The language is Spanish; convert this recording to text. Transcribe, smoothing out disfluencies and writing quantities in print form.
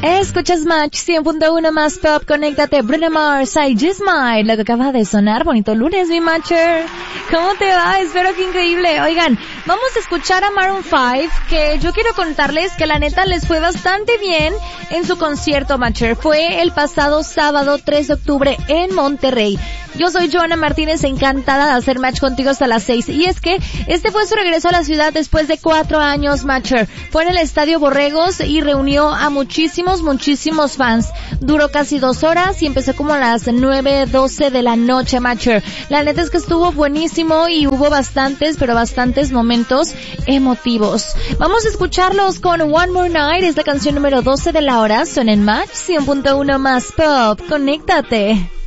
Escuchas Match 100.1 más pop, conéctate, Bruno Mars, I Just Might, lo que acaba de sonar, bonito lunes, mi Matcher. ¿Cómo te va? Espero que increíble. Oigan, vamos a escuchar a Maroon 5, que yo quiero contarles que la neta les fue bastante bien en su concierto, Matcher. Fue el pasado sábado 3 de octubre en Monterrey. Yo soy Joana Martínez, encantada de hacer match contigo hasta las 6. Y es que este fue su regreso a la ciudad después de 4 años, Matcher. Fue en el Estadio Borregos y reunió a muchísimos fans. Duró casi 2 horas y empezó como a las 9:12 de la noche, Matcher. La neta es que estuvo buenísimo y hubo bastantes momentos emotivos. Vamos a escucharlos con One More Night, es la canción número 12 de la hora. Son en Match 100.1 más pop. Conéctate.